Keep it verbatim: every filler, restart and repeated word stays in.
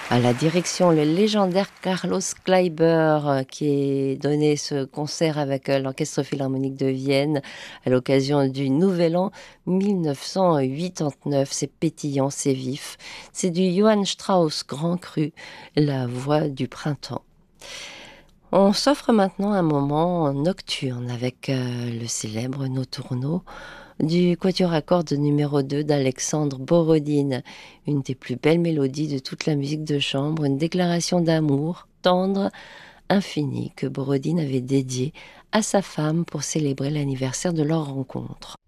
À la direction, le légendaire Carlos Kleiber, euh, qui est donné ce concert avec euh, l'Orchestre Philharmonique de Vienne à l'occasion du Nouvel An mille neuf cent quatre-vingt-dix-neuf. C'est pétillant, c'est vif. C'est du Johann Strauss Grand Cru, la voix du printemps. On s'offre maintenant un moment nocturne avec euh, le célèbre Notturno du quatuor à cordes numéro deux d'Alexandre Borodine, une des plus belles mélodies de toute la musique de chambre, une déclaration d'amour tendre, infinie, que Borodine avait dédiée à sa femme pour célébrer l'anniversaire de leur rencontre.